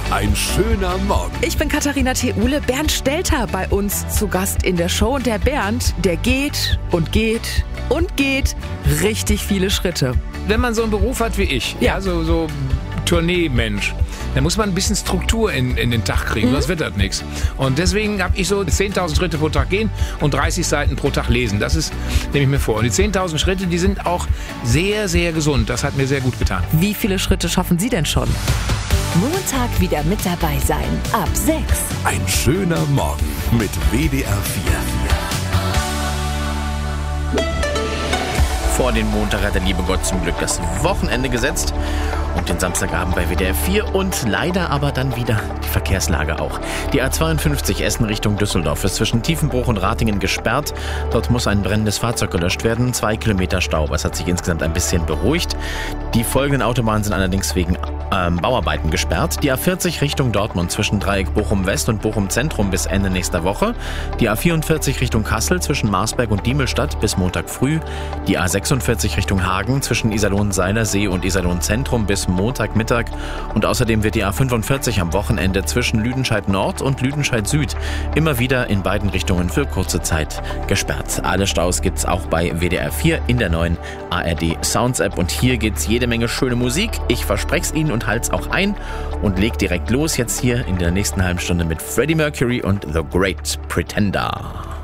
Ein schöner Morgen. Ich bin Katharina Theule, Bernd Stelter bei uns zu Gast in der Show. Und der Bernd, der geht und geht und geht richtig viele Schritte. Wenn man so einen Beruf hat wie ich, ja, so Tourneemensch, dann muss man ein bisschen Struktur in den Tag kriegen, sonst wird das nichts. Und deswegen habe ich so 10.000 Schritte pro Tag gehen und 30 Seiten pro Tag lesen. Das nehme ich mir vor. Und die 10.000 Schritte, die sind auch sehr, sehr gesund. Das hat mir sehr gut getan. Wie viele Schritte schaffen Sie denn schon? Montag wieder mit dabei sein. Ab 6. Ein schöner Morgen mit WDR 4. Vor den Montag hat der liebe Gott zum Glück das Wochenende gesetzt und den Samstagabend bei WDR 4 und leider aber dann wieder die Verkehrslage auch. Die A52 Essen Richtung Düsseldorf ist zwischen Tiefenbruch und Ratingen gesperrt. Dort muss ein brennendes Fahrzeug gelöscht werden. 2 Kilometer Stau. Es hat sich insgesamt ein bisschen beruhigt. Die folgenden Autobahnen sind allerdings wegen Bauarbeiten gesperrt. Die A40 Richtung Dortmund zwischen Dreieck Bochum West und Bochum Zentrum bis Ende nächster Woche. Die A44 Richtung Kassel zwischen Marsberg und Diemelstadt bis Montag früh. Die A46 Richtung Hagen zwischen Iserlohn-Seilersee und Iserlohn Zentrum bis Montagmittag. Und außerdem wird die A45 am Wochenende zwischen Lüdenscheid Nord und Lüdenscheid Süd immer wieder in beiden Richtungen für kurze Zeit gesperrt. Alle Staus gibt's auch bei WDR 4 in der neuen ARD Sounds App. Und hier gibt's jede Menge schöne Musik. Ich verspreche es Ihnen und halt's auch ein und leg direkt los jetzt hier in der nächsten halben Stunde mit Freddie Mercury und The Great Pretender.